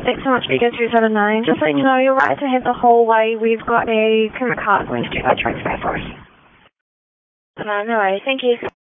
Thanks so much, Beacon 279. Just letting you know, you're right to head the whole way. We've got a current car going to do that transfer for us. No worries. Thank you.